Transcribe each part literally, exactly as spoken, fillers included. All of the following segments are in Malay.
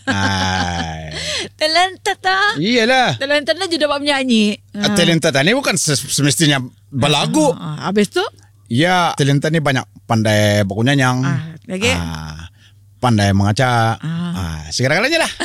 Ay. Talented tak? Iyalah. Talented lah je dapat menyanyi. Ah. Talented ni bukan semestinya berlagu. Ah, habis tu? Ya, talented ni banyak pandai bernyanyi. Ah, lagi? Ah, pandai mengaca. Ah. Ah, segala-galanya lah.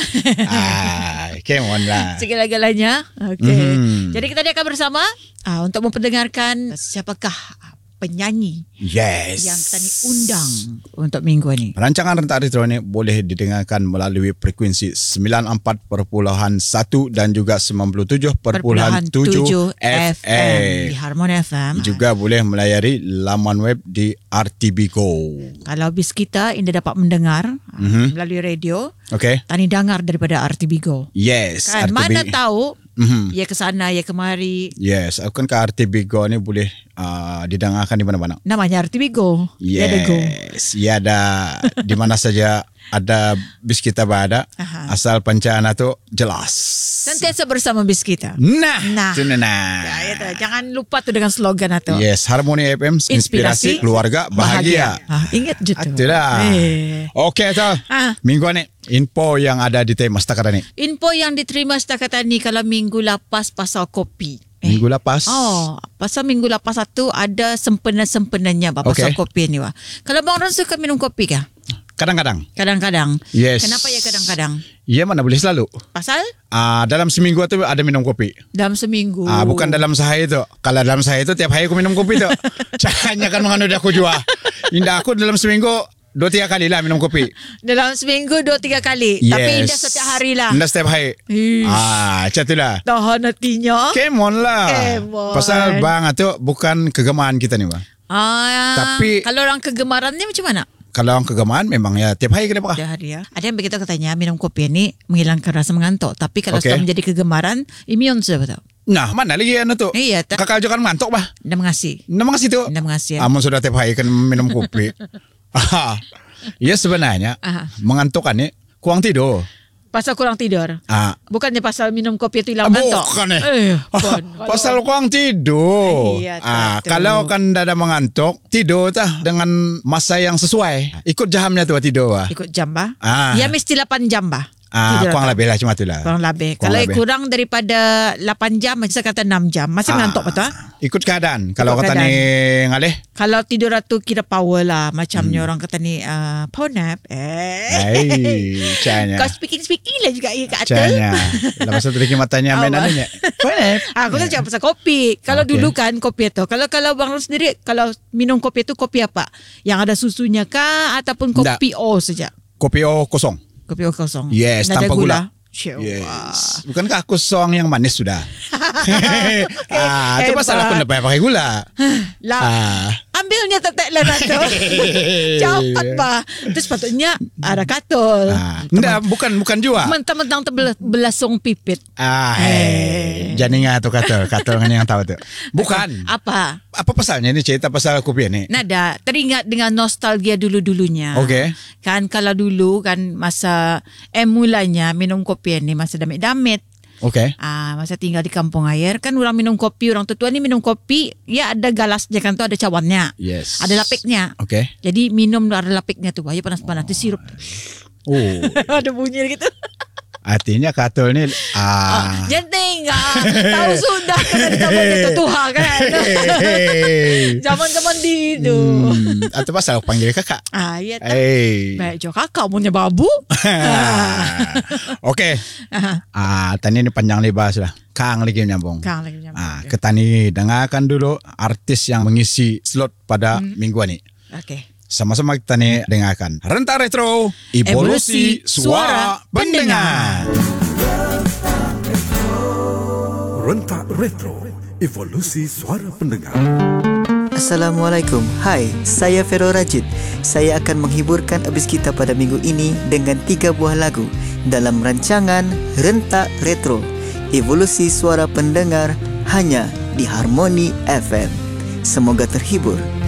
ah, come on lah. Segala-galanya. Okey. Mhm. Jadi kita akan bersama ah, untuk memperdengarkan siapakah penyanyi Yes. yang kita ni undang untuk minggu ni. Rancangan Rentak Retro ni boleh didengarkan melalui frekuensi sembilan puluh empat perpuluhan satu dan juga sembilan puluh tujuh perpuluhan tujuh F M. Di Harmony F M. Juga boleh melayari laman web di R T B Go. Kalau bis kita Indah dapat mendengar Mhm. melalui radio, Okay. tani dengar daripada R T B Go. Yes. Kan R T B. mana tahu Mhm. ya ke sana ya kemari. Yes. Akankah R T B Go ni boleh uh, didengarkan di mana-mana? Namanya R T B Go. Ya ada Go. Yes. Ya ada di mana saja ada bis kita berada. Aha. Asal pencana tu jelas. Sentiasa bersama bis kita. Nah. Nah. Itu nah. Ya, ya tu. Jangan lupa tu dengan slogan itu. Yes, Harmony F M, inspirasi, Inspirasi keluarga bahagia. Ah, ingat je tu. Itulah. Eh. Okey tu. Ah. Minggu ni info yang ada di tema setakat ni. Info yang diterima setakat ni kalau minggu lepas pasal kopi. Minggu lepas. Oh, pasal minggu lepas satu ada sempena-sempenanya bah, pasal Okay. kopi ni wah. Kalau bang Ron suka minum kopi kah? Kadang-kadang. Kadang-kadang. Yes. Kenapa ya kadang-kadang? Ya mana boleh selalu. Pasal Ah, dalam seminggu tu ada minum kopi. dalam seminggu. Ah, bukan dalam sehari tu. Kalau dalam sehari tu tiap hari aku minum kopi tu. Caranya kan menganu dia aku jua. Indah aku dalam seminggu dua tiga kali lah minum kopi. Dalam seminggu dua tiga kali. Yes. Tapi Indah setiap hari lah. Indah setiap hari. Ish. Ah, macam tu lah. Tahan hatinya. Come on lah. Come on. Pasal bang tu bukan kegemaran kita ni bang. Ah, Tapi- kalau orang kegemarannya macam mana? Kalau orang kegemaran memang ya tiap hari kena pakai. Setiap hari ya. Ada yang begitu katanya minum kopi ni menghilangkan rasa mengantuk. Tapi kalau Okay. sudah menjadi kegemaran, imun sudah betul. Nah, mana lagi anu tu? Iya, tak. Kakak juga kan ngantuk bah. Dah mengasih. Nama kasih tu. Dah mengasih. Amun sudah tiap hari kan minum kopi. Ah, ya sebenarnya Aha. mengantuk kan ni kurang tidur. Pasal kurang tidur. Ah, Bukannya pasal minum kopi itu ah, hilang mengantuk. bukan eh. Eh, Ah, pun. pasal kurang tidur. Iya, ah, betul. kalau kan dah ada mengantuk, tidur tah dengan masa yang sesuai. Ikut jamnya tu tidur ah. Ikut jam bah. Ah. Ya mesti lapan jam bah. Ah, Tidur kurang atau? lebih lah cuma tu lah. Kurang lebih. Kurang Kalau lebih. kurang daripada lapan jam, macam kata enam jam. Masih mengantuk betul? Ah, ikut keadaan. Kalau kata keadaan. ni ngalih. Kalau tidur tu kira power lah. Macamnya orang kata ni uh, power nap. Eh. Hai, caranya. Kau speaking-speaking lah juga ya kat atas. Caranya. Lepas tu tadi matanya main Awak. anunya. Boleh. Ah, aku tak cakap pasal kopi. Kalau Okay. dulu kan kopi itu. Kalau kalau Bang Ron sendiri, kalau minum kopi itu kopi apa? Yang ada susunya kah ataupun kopi O saja? Kopi O kosong. Kopi O kosong. Yes, Nada tanpa gula. Syawa. Yes. Bukankah kosong yang manis sudah? ah, itu pasal aku hebat. nak pakai gula. Lah, Ah. ambilnya tetek lah tu. Cepat bah. Terus sepatutnya ada katul. Ah, enggak, bukan bukan jua. Mentang-mentang terbelasung pipit. Ah, Eh. hey. Janingan tu katul, katul kan yang tahu tu. Bukan. Apa? Apa pasalnya ni cerita pasal kopi ni? Nada, teringat dengan nostalgia dulu-dulunya. Okey. Kan kalau dulu kan masa eh mulanya minum kopi ni masa damit-damit. Okey. Ah, masa tinggal di kampung air kan orang minum kopi, orang tua ni minum kopi, ya ada galasnya kan tu, ada cawannya. Yes. Ada lapiknya. Okey. Jadi minum ada lapiknya tu, ya panas-panas tu sirup. Oh, Ada bunyi gitu. artinya katul ni ah. Jenting ah. Tahu sudah kena ditabung itu Tuhan kan. Zaman-zaman di itu. Hmm, atau pasal aku panggil kakak. Ah, ya tak. Hey. Baik jo kakak punya babu. Okey. Ah, Ah, tadi ni panjang lebar sudah. Kang lagi menyambung. Kang lagi menyambung. Ah, ketani dengarkan dulu artis yang mengisi slot pada Hmm. minggu ni. Okey. Sama-sama kita ni dengarkan Rentak Retro, evolusi, Evolusi suara, suara pendengar. Rentak Retro, evolusi suara pendengar. Assalamualaikum. Hai, saya Fero Rajid. Saya akan menghiburkan habis kita pada minggu ini dengan tiga buah lagu dalam rancangan Rentak Retro, evolusi suara pendengar hanya di Harmony F M. Semoga terhibur.